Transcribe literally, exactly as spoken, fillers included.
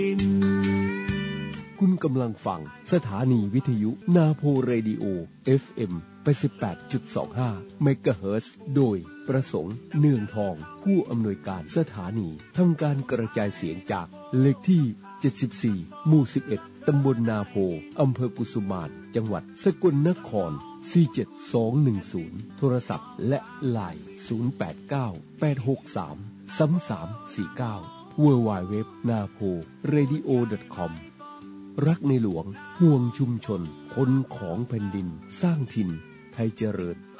คุณกำลังฟังสถานีวิทยุนาโพเรดิโอ เอฟ เอ็ม แปดสิบแปดจุดสองห้า เมกะเฮิรตซ์ โดยประสงค์เนืองทองผู้อำนวยการสถานีทำการกระจายเสียงจากเลขที่เจ็ดสิบสี่หมู่สิบเอ็ดตำบลนาโพอำเภอกุสุมานจังหวัดสกลนครสี่เจ็ดสองหนึ่งศูนย์โทรศัพท์และไลน์ศูนย์แปดเก้า แปดหกสาม สามสามสี่เก้า ดับเบิลยู ดับเบิลยู ดับเบิลยู ดอท นาโพเรดิโอ ดอท คอม รักในหลวงห่วงชุมชนคนของแผ่นดินสร้างถิ่นไทยเจริญ